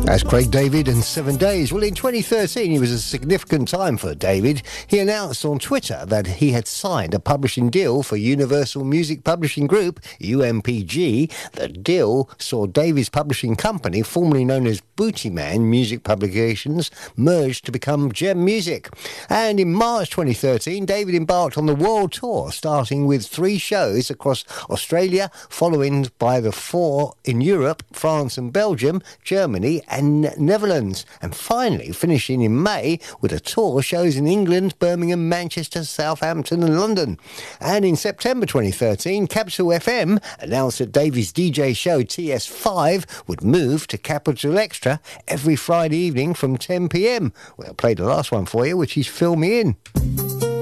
That's Craig David and 7 Days. Well, in 2013, it was a significant time for David. He announced on Twitter that he had signed a publishing deal for Universal Music Publishing Group, UMPG. The deal saw David's publishing company, formerly known as Bootyman Music Publications, merged to become Gem Music. And in March 2013, David embarked on the world tour, starting with 3 shows across Australia, following by the 4 in Europe, France and Belgium, Germany and Netherlands, and finally finishing in May with a tour shows in England, Birmingham, Manchester, Southampton and London. And in September 2013, Capital FM announced that David's DJ show TS5 would move to Capital Extra every Friday evening from 10 p.m. Well, I'll play the last one for you, which is Fill Me In.